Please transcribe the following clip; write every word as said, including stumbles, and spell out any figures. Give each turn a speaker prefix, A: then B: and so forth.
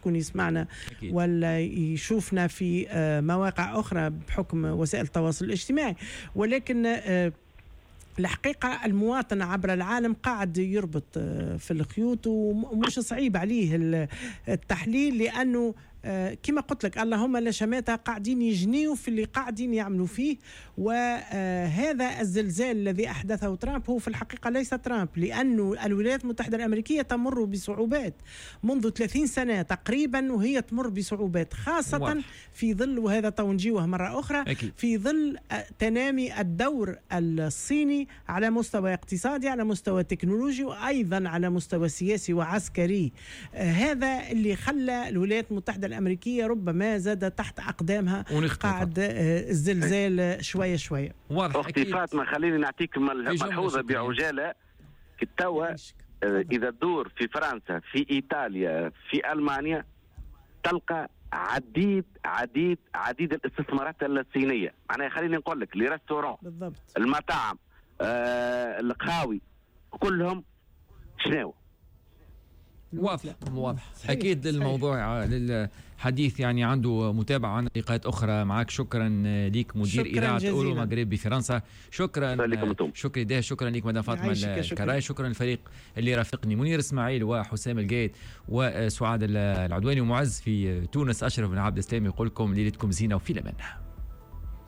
A: شكون يسمعنا ولا يشوفنا في مواقع أخرى بحكم وسائل التواصل الاجتماعي، ولكن الحقيقة المواطن عبر العالم قاعد يربط في الخيوط ومش صعيب عليه التحليل، لأنه كما قلت لك اللهم لا شماتة قاعدين يجنيوا في اللي قاعدين يعملوا فيه. وهذا الزلزال الذي أحدثه ترامب هو في الحقيقة ليس ترامب، لأنه الولايات المتحدة الأمريكية تمر بصعوبات منذ ثلاثين سنة تقريبا، وهي تمر بصعوبات خاصة واضح. في ظل، وهذا تونجيوه مرة أخرى أكيد. في ظل تنامي الدور الصيني على مستوى اقتصادي، على مستوى تكنولوجي، وأيضا على مستوى سياسي وعسكري. هذا اللي خلى الولايات المتحدة الأمريكية ربما زاد تحت أقدامها قاعد الزلزال شوية شوية.
B: أختي فاطمة خليني نعطيك ملحوظة بعجالة. التوا إذا تدور في فرنسا، في إيطاليا، في ألمانيا، تلقى عديد عديد عديد الاستثمارات الصينية. معناها خليني نقول لك لي ريستوران، المطاعم، آه، القهاوي، كلهم شنو
C: واضح واضح أكيد. صحيح. الموضوع للحديث يعني عنده متابعة عن لقاءات أخرى معك. شكرا ليك مدير إذاعة أورو مغرب بفرنسا. شكرا شكرا ده شكرا ليك مدام فاطمة الكراي. شكرا للفريق اللي رافقني، منير إسماعيل وحسام القايد وسعاد العدواني ومعز في تونس. أشرف بن عبد السلام يقول لكم ليلتكم زينة وفي الأمان.